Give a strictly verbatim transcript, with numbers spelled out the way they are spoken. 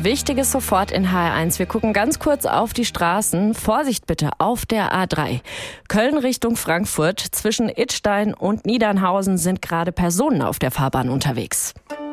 Wichtiges sofort in H R eins. Wir gucken ganz kurz auf die Straßen. Vorsicht bitte auf der A drei. Köln Richtung Frankfurt. Zwischen Idstein und Niedernhausen sind gerade Personen auf der Fahrbahn unterwegs.